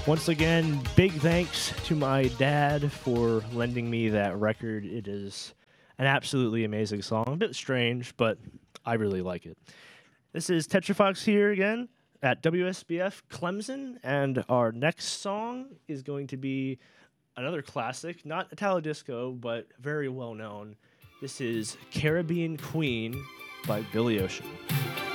Once again, big thanks to my dad for lending me that record. It is an absolutely amazing song. A bit strange, but I really like it. This is Tetrafox here again at WSBF Clemson, and our next song is going to be another classic, not Italo Disco, but very well known. This is Caribbean Queen by Billy Ocean.